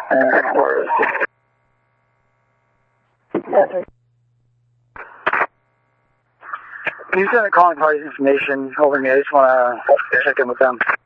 Where is it? Yes, sir. Can you send the calling party's information over to me? I just want to check in with them.